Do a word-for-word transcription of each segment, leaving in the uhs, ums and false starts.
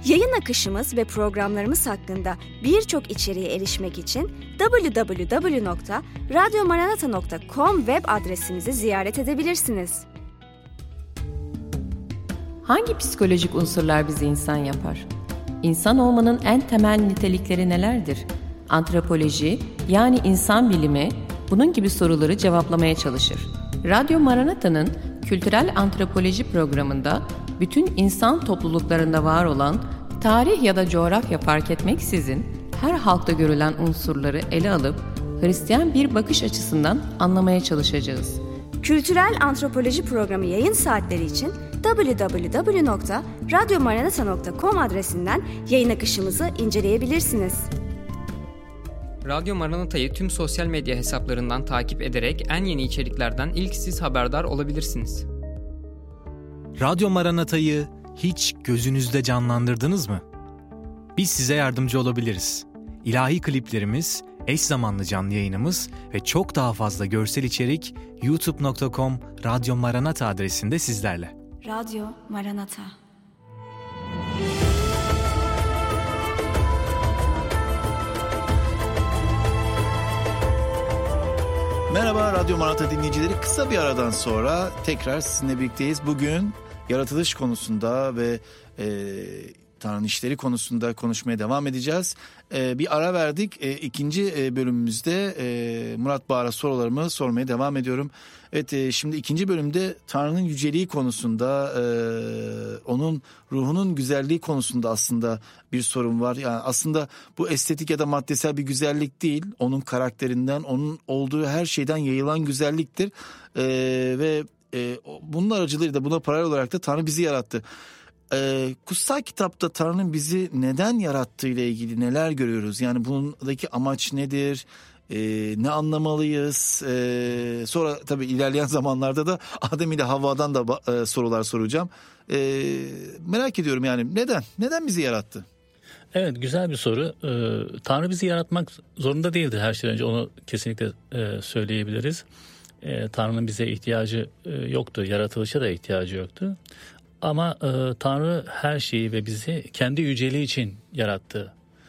Yayın akışımız ve programlarımız hakkında birçok içeriğe erişmek için double-u double-u double-u nokta radyo maranata nokta com web adresimizi ziyaret edebilirsiniz. Hangi psikolojik unsurlar bizi insan yapar? İnsan olmanın en temel nitelikleri nelerdir? Antropoloji, yani insan bilimi, bunun gibi soruları cevaplamaya çalışır. Radyo Maranata'nın Kültürel Antropoloji programında bütün insan topluluklarında var olan, tarih ya da coğrafya fark etmeksizin her halkta görülen unsurları ele alıp Hristiyan bir bakış açısından anlamaya çalışacağız. Kültürel Antropoloji programı yayın saatleri için double-u double-u double-u nokta radyo maranata nokta com adresinden yayın akışımızı inceleyebilirsiniz. Radyo Maranata'yı tüm sosyal medya hesaplarından takip ederek en yeni içeriklerden ilk siz haberdar olabilirsiniz. Radyo Maranata'yı hiç gözünüzde canlandırdınız mı? Biz size yardımcı olabiliriz. İlahi kliplerimiz, eş zamanlı canlı yayınımız ve çok daha fazla görsel içerik youtube nokta com Radyo Maranata adresinde sizlerle. Radyo Maranata. Merhaba Radyo Maranata dinleyicileri. Kısa bir aradan sonra tekrar sizinle birlikteyiz. Bugün yaratılış konusunda ve e, Tanrı'nın işleri konusunda konuşmaya devam edeceğiz. E, bir ara verdik. E, ikinci e, bölümümüzde e, Murat Bağır'a sorularımı sormaya devam ediyorum. Evet, e, şimdi ikinci bölümde Tanrı'nın yüceliği konusunda, e, onun ruhunun güzelliği konusunda aslında bir sorun var. Yani aslında bu estetik ya da maddesel bir güzellik değil, onun karakterinden, onun olduğu her şeyden yayılan güzelliktir. E, ve e, bunun aracılığıyla da buna paralel olarak da Tanrı bizi yarattı. Ee, kutsal kitapta Tanrı'nın bizi neden yarattığı ile ilgili neler görüyoruz? Yani bundaki amaç nedir? Ee, ne anlamalıyız? Ee, sonra tabii ilerleyen zamanlarda da Adem ile Havva'dan da e, sorular soracağım. Ee, merak ediyorum yani neden? Neden bizi yarattı? Evet, güzel bir soru. Ee, Tanrı bizi yaratmak zorunda değildi her şeyden önce. Onu kesinlikle e, söyleyebiliriz. E, Tanrı'nın bize ihtiyacı e, yoktu. Yaratılışa da ihtiyacı yoktu. Ama e, Tanrı her şeyi ve bizi kendi yüceliği için yarattı.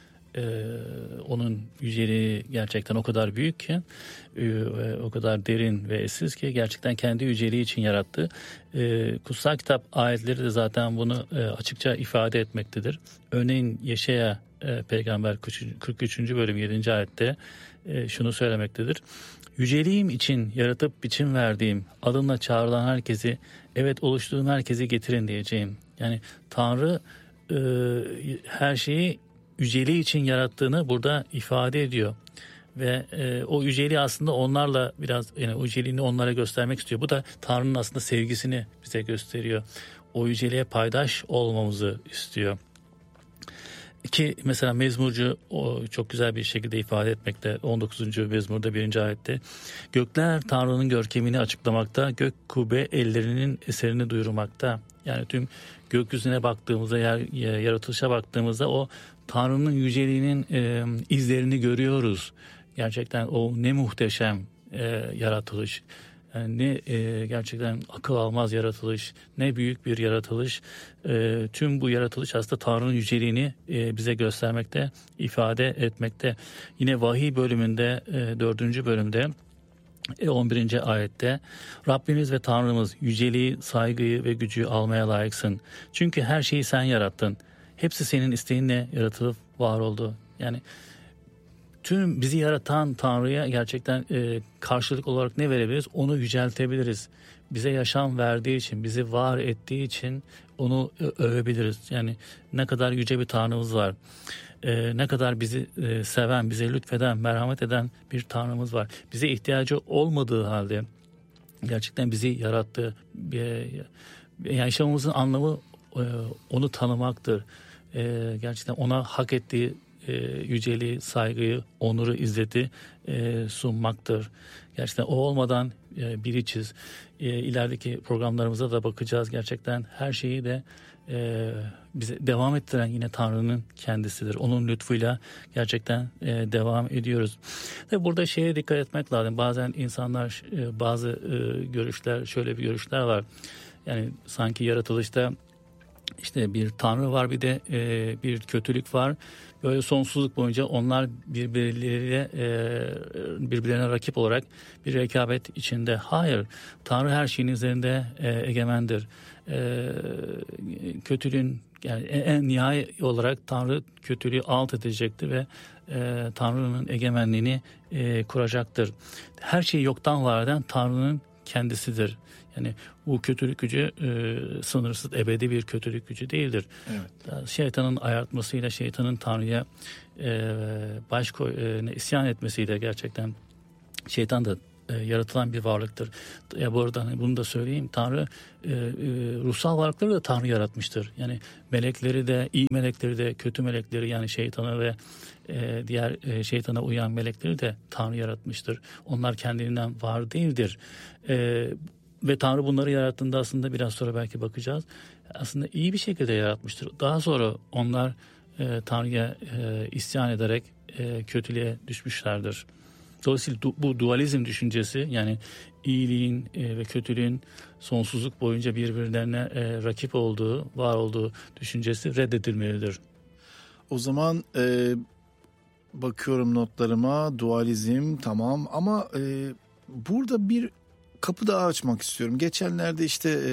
E, onun yüceliği gerçekten o kadar büyük ki, e, ve o kadar derin ve eşsiz ki gerçekten kendi yüceliği için yarattı. E, kutsal kitap ayetleri de zaten bunu e, açıkça ifade etmektedir. Örneğin Yeşaya e, peygamber kırk üçüncü bölüm yedinci ayette e, şunu söylemektedir. Yüceliğim için yaratıp biçim verdiğim, adımla çağrılan herkesi, evet oluşturduğum herkesi getirin diyeceğim. Yani Tanrı e, her şeyi yüceliği için yarattığını burada ifade ediyor. Ve e, o yüceliği aslında onlarla biraz, yani o yüceliğini onlara göstermek istiyor. Bu da Tanrı'nın aslında sevgisini bize gösteriyor. O yüceliğe paydaş olmamızı istiyor. Ki mesela mezmurcu o çok güzel bir şekilde ifade etmekte. on dokuzuncu mezmurda birinci ayette. Gökler Tanrı'nın görkemini açıklamakta, gök kubbe ellerinin eserini duyurmakta. Yani tüm gökyüzüne baktığımızda, yer, yaratılışa baktığımızda o Tanrı'nın yüceliğinin e, izlerini görüyoruz. Gerçekten o ne muhteşem e, yaratılış. Yani ne e, gerçekten akıl almaz yaratılış, ne büyük bir yaratılış. E, tüm bu yaratılış aslında Tanrı'nın yüceliğini e, bize göstermekte, ifade etmekte. Yine vahiy bölümünde, e, dördüncü bölümde, e, on birinci ayette Rabbimiz ve Tanrımız yüceliği, saygıyı ve gücü almaya layıksın. Çünkü her şeyi sen yarattın. Hepsi senin isteğinle yaratılıp var oldu. Yani tüm bizi yaratan Tanrı'ya gerçekten e, karşılık olarak ne verebiliriz? Onu yüceltebiliriz. Bize yaşam verdiği için, bizi var ettiği için onu övebiliriz. Yani ne kadar yüce bir Tanrımız var. E, ne kadar bizi e, seven, bize lütfeden, merhamet eden bir Tanrımız var. Bize ihtiyacı olmadığı halde gerçekten bizi yarattı. E, yaşamımızın anlamı e, onu tanımaktır. E, gerçekten ona hak ettiği E, yüceliği, saygıyı, onuru, izzeti e, sunmaktır. Gerçekten o olmadan e, bir içiz. E, ilerideki programlarımıza da bakacağız. Gerçekten her şeyi de e, bize devam ettiren yine Tanrı'nın kendisidir. Onun lütfuyla gerçekten e, devam ediyoruz. Ve burada şeye dikkat etmek lazım. Bazen insanlar, e, bazı e, görüşler, şöyle bir görüşler var. Yani sanki yaratılışta işte bir tanrı var, bir de e, bir kötülük var. Böyle sonsuzluk boyunca onlar birbirleriyle e, birbirlerine rakip olarak bir rekabet içinde. Hayır, Tanrı her şeyin üzerinde e, egemendir. E, kötülüğün yani en nihai olarak Tanrı kötülüğü alt edecektir ve e, Tanrı'nın egemenliğini e, kuracaktır. Her şeyi yoktan var eden Tanrı'nın kendisidir. Yani bu kötülük gücü e, sınırsız, ebedi bir kötülük gücü değildir. Evet. Şeytanın ayartmasıyla, şeytanın Tanrı'ya e, baş koy, e, isyan etmesiyle gerçekten şeytan da e, yaratılan bir varlıktır. Ya bu arada hani bunu da söyleyeyim. Tanrı e, e, ruhsal varlıkları da Tanrı yaratmıştır. Yani melekleri de, iyi melekleri de, kötü melekleri yani şeytanı ve e, diğer e, şeytana uyan melekleri de Tanrı yaratmıştır. Onlar kendiliğinden var değildir. E, Ve Tanrı bunları yarattığında aslında biraz sonra belki bakacağız. Aslında iyi bir şekilde yaratmıştır. Daha sonra onlar e, Tanrı'ya e, isyan ederek e, kötülüğe düşmüşlerdir. Dolayısıyla du, bu dualizm düşüncesi yani iyiliğin e, ve kötülüğün sonsuzluk boyunca birbirlerine e, rakip olduğu, var olduğu düşüncesi reddedilmelidir. O zaman e, bakıyorum notlarıma, dualizm tamam ama e, burada bir kapı daha açmak istiyorum. Geçenlerde işte e,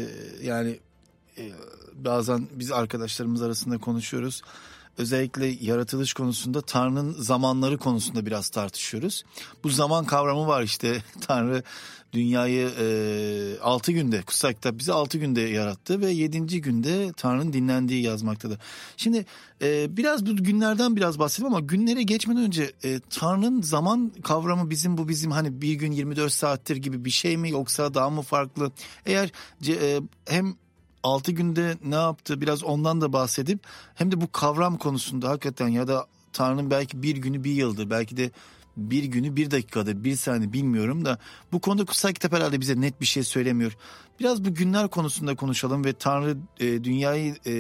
yani e, bazen biz arkadaşlarımız arasında konuşuyoruz. Özellikle yaratılış konusunda Tanrı'nın zamanları konusunda biraz tartışıyoruz. Bu zaman kavramı var işte. Tanrı dünyayı e, altı günde, kutsal kitap bizi altı günde yarattı ve yedinci günde Tanrı'nın dinlendiği yazmaktadır. Şimdi e, biraz bu günlerden biraz bahsedelim ama günlere geçmeden önce e, Tanrı'nın zaman kavramı bizim bu bizim hani bir gün yirmi dört saattir gibi bir şey mi yoksa daha mı farklı? Eğer e, hem altı günde ne yaptı biraz ondan da bahsedip hem de bu kavram konusunda hakikaten ya da Tanrı'nın belki bir günü bir yıldır belki de bir günü bir dakikada bir saniye bilmiyorum da bu konuda kutsal kitap herhalde bize net bir şey söylemiyor. Biraz bu günler konusunda konuşalım ve Tanrı e, dünyayı e,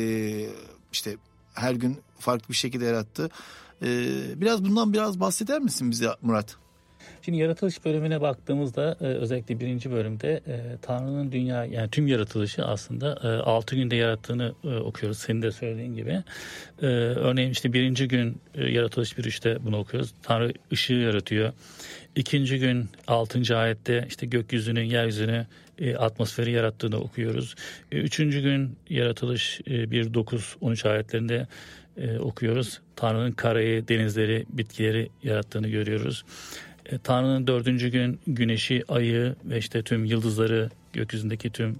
işte her gün farklı bir şekilde yarattı. E, biraz bundan biraz bahseder misin bize Murat? Şimdi yaratılış bölümüne baktığımızda özellikle birinci bölümde Tanrı'nın dünya yani tüm yaratılışı aslında altı günde yarattığını okuyoruz. Senin de söylediğin gibi. Örneğin işte birinci gün yaratılış bir üçte bunu okuyoruz. Tanrı ışığı yaratıyor. İkinci gün altıncı ayette işte gökyüzünü, yeryüzünü, atmosferi yarattığını okuyoruz. Üçüncü gün yaratılış bir dokuz on üç ayetlerinde okuyoruz. Tanrı'nın karayı, denizleri, bitkileri yarattığını görüyoruz. Tanrı'nın dördüncü gün güneşi, ayı ve işte tüm yıldızları, gökyüzündeki tüm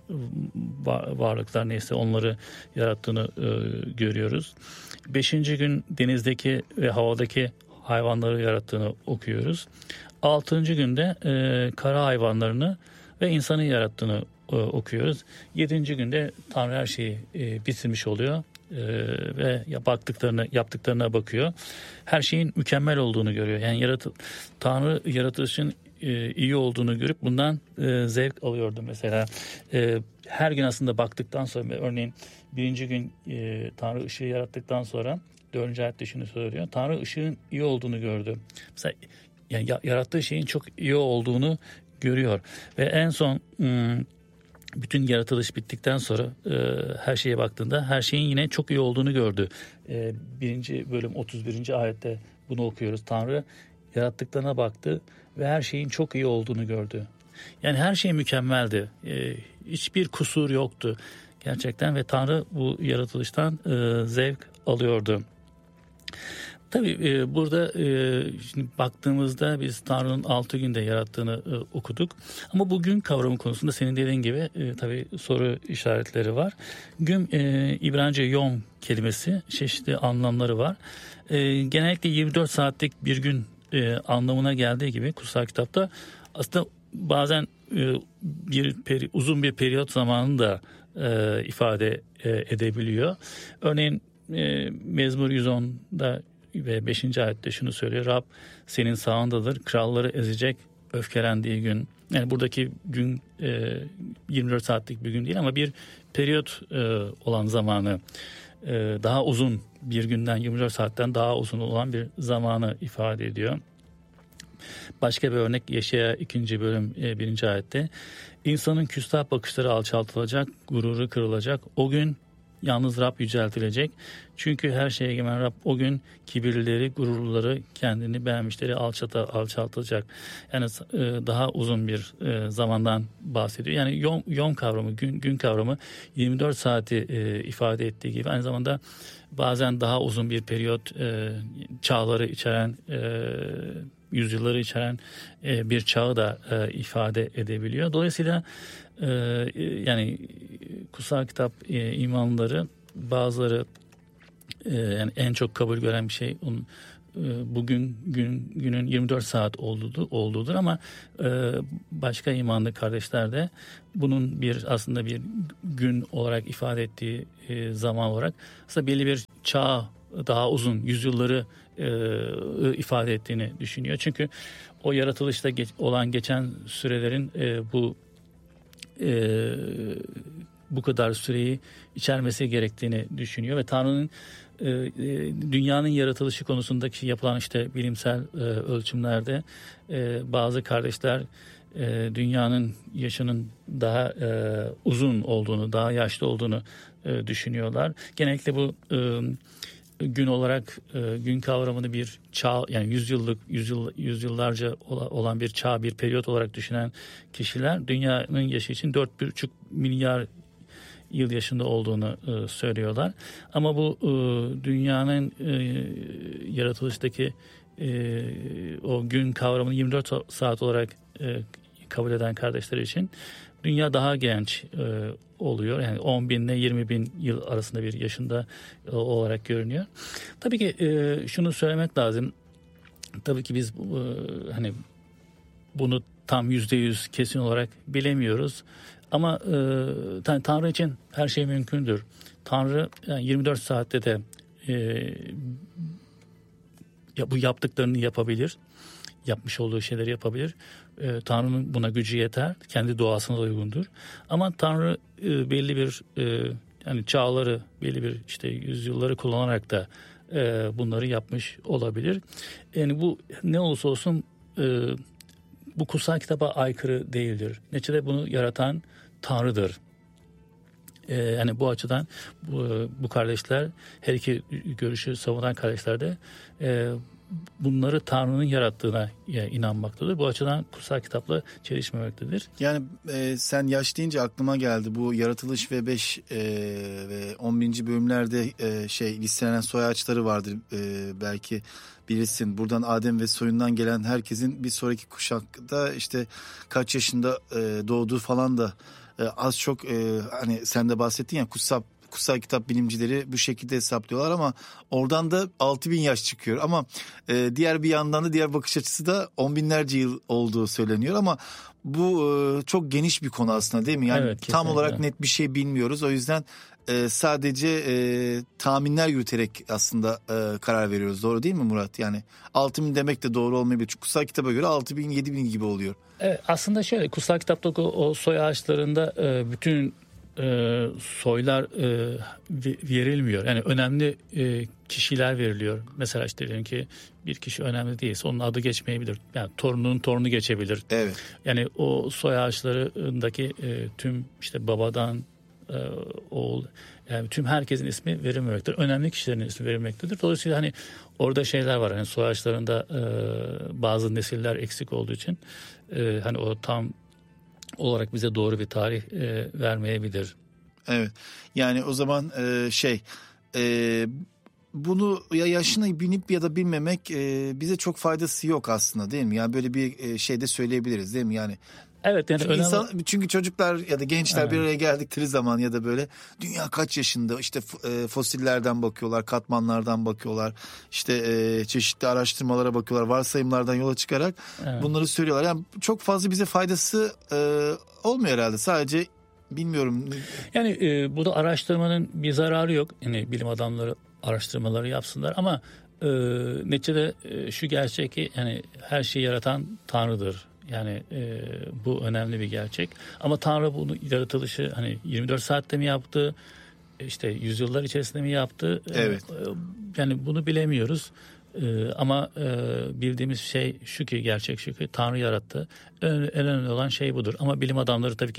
varlıklar neyse onları yarattığını e, görüyoruz. Beşinci gün denizdeki ve havadaki hayvanları yarattığını okuyoruz. Altıncı günde e, kara hayvanlarını ve insanı yarattığını e, okuyoruz. Yedinci günde Tanrı her şeyi e, bitirmiş oluyor. Ee, ve baktıklarına yaptıklarına bakıyor. Her şeyin mükemmel olduğunu görüyor. Yani yaratı, Tanrı yaratılışın e, iyi olduğunu görüp bundan e, zevk alıyordu mesela. E, her gün aslında baktıktan sonra örneğin birinci gün e, Tanrı ışığı yarattıktan sonra dördüncü ayette şunu söylüyor. Tanrı ışığın iyi olduğunu gördü. Mesela yani yarattığı şeyin çok iyi olduğunu görüyor ve en son ım, bütün yaratılış bittikten sonra e, her şeye baktığında her şeyin yine çok iyi olduğunu gördü. E, birinci bölüm otuz birinci ayette bunu okuyoruz. Tanrı yarattıklarına baktı ve her şeyin çok iyi olduğunu gördü. Yani her şey mükemmeldi. E, hiçbir kusur yoktu gerçekten ve Tanrı bu yaratılıştan e, zevk alıyordu. Tabii e, burada e, şimdi baktığımızda biz Tanrı'nın altı günde yarattığını e, okuduk. Ama bu gün kavramı konusunda senin dediğin gibi e, tabii soru işaretleri var. Gün e, İbranice yom kelimesi çeşitli anlamları var. E, genellikle yirmi dört saatlik bir gün e, anlamına geldiği gibi kutsal kitapta aslında bazen e, bir peri, uzun bir periyot zamanını da e, ifade e, edebiliyor. Örneğin e, Mezmur yüz onda ve beşinci ayette şunu söylüyor. Rab senin sağındadır. Kralları ezecek öfkelendiği gün. Yani buradaki gün e, yirmi dört saatlik bir gün değil ama bir periyot e, olan zamanı e, daha uzun bir günden yirmi dört saatten daha uzun olan bir zamanı ifade ediyor. Başka bir örnek Yeşaya ikinci bölüm e, birinci ayette. İnsanın küstah bakışları alçaltılacak, gururu kırılacak. O gün yalnız Rab yüceltilecek. Çünkü her şeye egemen Rab o gün kibirlileri, gururluları, kendini beğenmişleri alçata, alçaltacak. Yani e, daha uzun bir e, zamandan bahsediyor. Yani yom, yom kavramı, gün, gün kavramı yirmi dört saati e, ifade ettiği gibi aynı zamanda bazen daha uzun bir periyot e, çağları içeren, e, yüzyılları içeren e, bir çağı da e, ifade edebiliyor. Dolayısıyla e, yani kutsal kitap e, imanları bazıları e, yani en çok kabul gören bir şey onun e, bugün gün günün yirmi dört saat olduğu olduğudur ama e, başka imanlı kardeşler de bunun bir aslında bir gün olarak ifade ettiği e, zaman olarak aslında belli bir çağ daha uzun yüzyılları e, ifade ettiğini düşünüyor. Çünkü o yaratılışta geç, olan geçen sürelerin e, bu e, bu kadar süreyi içermesi gerektiğini düşünüyor ve Tanrı'nın e, e, dünyanın yaratılışı konusundaki yapılan işte bilimsel e, ölçümlerde e, bazı kardeşler e, dünyanın yaşının daha e, uzun olduğunu, daha yaşlı olduğunu e, düşünüyorlar. Genellikle bu e, gün olarak e, gün kavramını bir çağ yani yüzyıllık yüzyıl yüzyıllarca olan bir çağ bir periyot olarak düşünen kişiler dünyanın yaşı için dört buçuk milyar yıl yaşında olduğunu e, söylüyorlar. Ama bu e, dünyanın e, yaratılıştaki e, o gün kavramını yirmi dört saat olarak e, kabul eden kardeşler için dünya daha genç e, oluyor. Yani on bin ile yirmi bin yıl arasında bir yaşında e, olarak görünüyor. Tabii ki e, şunu söylemek lazım. Tabii ki biz e, hani bunu tam yüzde yüz kesin olarak bilemiyoruz. Ama e, Tanrı için her şey mümkündür. Tanrı yani yirmi dört saatte de e, ya bu yaptıklarını yapabilir. Yapmış olduğu şeyleri yapabilir. E, Tanrı'nın buna gücü yeter. Kendi doğasına da uygundur. Ama Tanrı e, belli bir e, yani çağları, belli bir işte yüzyılları kullanarak da e, bunları yapmış olabilir. Yani bu ne olursa olsun e, bu kutsal kitaba aykırı değildir. Neticede bunu yaratan Tanrı'dır. Ee, yani bu açıdan bu, bu kardeşler, her iki görüşü savunan kardeşler de e, bunları Tanrı'nın yarattığına e, inanmaktadır. Bu açıdan kutsal kitapla çelişmemektedir. Yani e, sen yaş deyince aklıma geldi. Bu Yaratılış ve beş e, ve on birinci bölümlerde e, şey listelenen soy ağaçları vardır. E, belki bilirsin. Buradan Adem ve soyundan gelen herkesin bir sonraki kuşakta işte kaç yaşında e, doğduğu falan da e, az çok e, hani sen de bahsettin ya kutsal kutsal kitap bilimcileri bu şekilde hesaplıyorlar ama oradan da altı bin yaş çıkıyor. Ama e, diğer bir yandan da diğer bakış açısı da on binlerce yıl olduğu söyleniyor ama bu e, çok geniş bir konu aslında değil mi? Yani evet, tam olarak net bir şey bilmiyoruz. O yüzden e, sadece e, tahminler yürüterek aslında e, karar veriyoruz. Doğru değil mi Murat? Yani altı bin demek de doğru olmayabilir. Çünkü kutsal kitaba göre altı bin yedi bin gibi oluyor. Evet, aslında şöyle kutsal kitaptaki o soy ağaçlarında e, bütün e, soylar e, verilmiyor. Yani önemli e, kişiler veriliyor. Mesela işte diyelim ki bir kişi önemli değilse onun adı geçmeyebilir. Yani torunun torunu geçebilir. Evet. Yani o soy ağaçlarındaki e, tüm işte babadan e, oğul yani tüm herkesin ismi verilmemektedir. Önemli kişilerin ismi verilmektedir. Dolayısıyla hani orada şeyler var. Hani soy ağaçlarında e, bazı nesiller eksik olduğu için e, hani o tam olarak bize doğru bir tarih e, vermeyebilir. Evet. Yani o zaman e, şey e, bunu ya yaşını bilip ya da bilmemek e, bize çok faydası yok aslında değil mi? Yani böyle bir e, şey de söyleyebiliriz değil mi? Yani evet yani çünkü, önemli... insan, çünkü çocuklar ya da gençler evet. bir araya geldikleri zaman ya da böyle dünya kaç yaşında işte e, fosillerden bakıyorlar, katmanlardan bakıyorlar, işte e, çeşitli araştırmalara bakıyorlar, varsayımlardan yola çıkarak evet. bunları söylüyorlar. Yani çok fazla bize faydası e, olmuyor herhalde. Sadece bilmiyorum. Yani e, bu da araştırmanın bir zararı yok. Yani bilim adamları araştırmaları yapsınlar ama e, neticede e, şu gerçek ki yani her şeyi yaratan Tanrı'dır. Yani e, bu önemli bir gerçek. Ama Tanrı bunu yaratılışı hani yirmi dört saatte mi yaptı? İşte yüzyıllar içerisinde mi yaptı? Evet. E, yani bunu bilemiyoruz. E, ama e, bildiğimiz şey şu ki gerçek şu ki Tanrı yarattı. En, en önemli olan şey budur. Ama bilim adamları tabii ki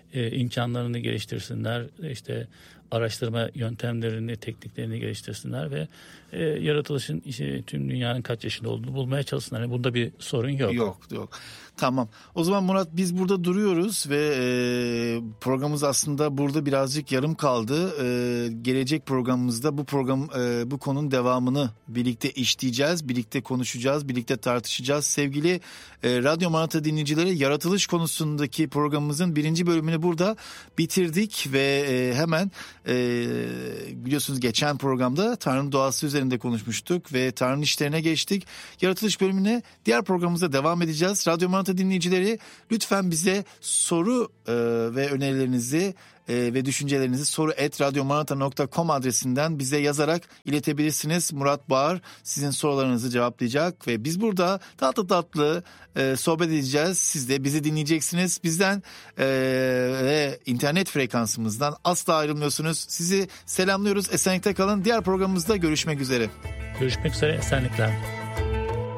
e, imkanlarını geliştirsinler, işte araştırma yöntemlerini, tekniklerini geliştirsinler ve e, yaratılışın işte, tüm dünyanın kaç yaşında olduğunu bulmaya çalışsınlar. Yani bunda bir sorun yok. Yok, yok. Tamam. O zaman Murat, biz burada duruyoruz ve e, programımız aslında burada birazcık yarım kaldı. E, gelecek programımızda bu program e, bu konunun devamını birlikte işleyeceğiz, birlikte konuşacağız, birlikte tartışacağız. Sevgili e, Radyo Maranata dinleyicileri, yaratılış konusundaki programımızın birinci bölümünü burada bitirdik ve e, hemen e, biliyorsunuz geçen programda Tanrı'nın doğası üzerinde konuşmuştuk ve Tanrı'nın işlerine geçtik. Yaratılış bölümüne diğer programımızda devam edeceğiz. Radyo Maranata dinleyicileri, lütfen bize soru e, ve önerilerinizi e, ve düşüncelerinizi soru et radyomaranata nokta com adresinden bize yazarak iletebilirsiniz. Murat Bağır sizin sorularınızı cevaplayacak ve biz burada tatlı tatlı e, sohbet edeceğiz. Siz de bizi dinleyeceksiniz. Bizden e, ve internet frekansımızdan asla ayrılmıyorsunuz. Sizi selamlıyoruz. Esenlikte kalın. Diğer programımızda görüşmek üzere. Görüşmek üzere. Esenlikler.